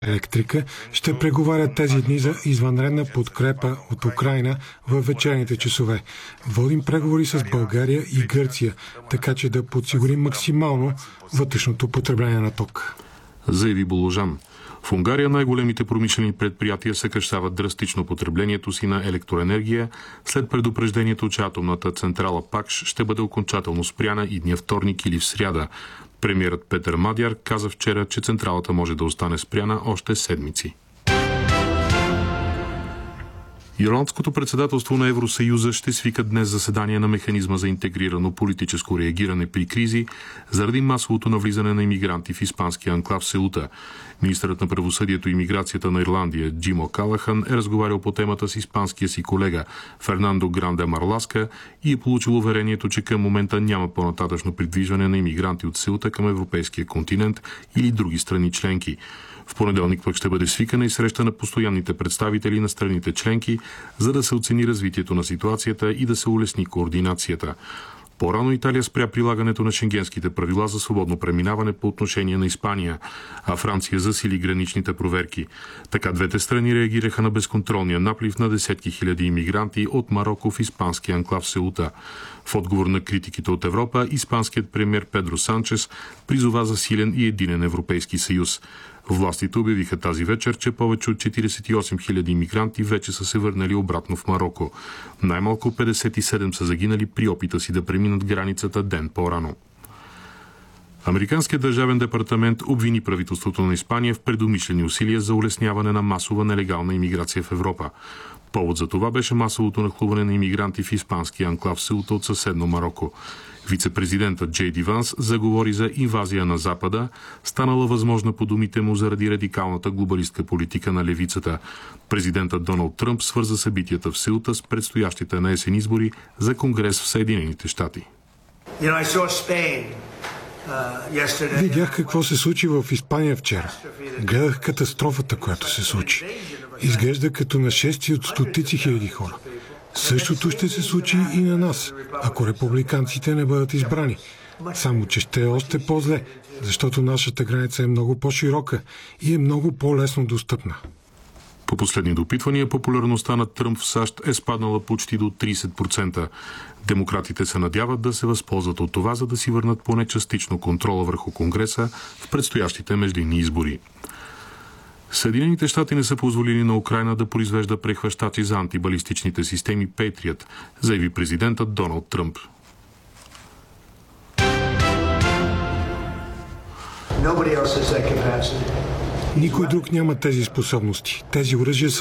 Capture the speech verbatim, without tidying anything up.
електрика ще преговарят тези дни за извънредна подкрепа от Украйна в вечерните часове. Водим преговори с България и Гърция, така че да подсигурим максимално вътрешното потребление на ток. Заяви Боложан. В Унгария най-големите промишлени предприятия съкращават драстично потреблението си на електроенергия след предупреждението, че атомната централа Пакш ще бъде окончателно спряна идния вторник или в сряда. Премиерът Петър Мадяр каза вчера, че централата може да остане спряна още седмици. Ирландското председателство на Евросъюза ще свика днес заседание на механизма за интегрирано политическо реагиране при кризи заради масовото навлизане на имигранти в испанския анклав Сеута. Министърът на правосъдието и миграцията на Ирландия Джим О'Калахан е разговарял по темата с испанския си колега Фернандо Гранде Марласка и е получил уверението, че към момента няма по-нататъчно придвижване на имигранти от Сеута към европейския континент или други страни членки. В понеделник пък ще бъде свикана и среща на постоянните представители на страните членки, за да се оцени развитието на ситуацията и да се улесни координацията. По-рано Италия спря прилагането на шенгенските правила за свободно преминаване по отношение на Испания, а Франция засили граничните проверки. Така двете страни реагираха на безконтролния наплив на десетки хиляди имигранти от Мароко в испанския анклав Сеута. В отговор на критиките от Европа, испанският премиер Педро Санчес призова за силен и единен Европейски съюз. Властите обявиха тази вечер, че повече от четиридесет и осем хиляди имигранти вече са се върнали обратно в Мароко. Най-малко петдесет и седем са загинали при опита си да преминат границата ден по-рано. Американският държавен департамент обвини правителството на Испания в предумишлени усилия за улесняване на масова нелегална имиграция в Европа. Повод за това беше масовото нахлуване на имигранти в испанския анклав Сеута от съседно Мароко. Вице-президентът Джей Ди Ванс заговори за инвазия на Запада, станала възможна по думите му заради радикалната глобалистка политика на левицата. Президентът Доналд Тръмп свърза събитията в Сеута с предстоящите на есен избори за Конгрес в Съединените щати. Видях какво се случи в Испания вчера. Гледах катастрофата, която се случи. Изглежда като нашествие от стотици хиляди хора. Същото ще се случи и на нас, ако републиканците не бъдат избрани. Само че ще е още по-зле, защото нашата граница е много по-широка и е много по-лесно достъпна. По последни допитвания, популярността на Тръмп в САЩ е спаднала почти до тридесет процента. Демократите се надяват да се възползват от това, за да си върнат поне частично контрола върху Конгреса в предстоящите междинни избори. Съединените щати не са позволили на Украйна да произвежда прехващачи за антибалистичните системи Patriot, заяви президентът Доналд Тръмп. Никой друг няма тези способности. Тези оръжия са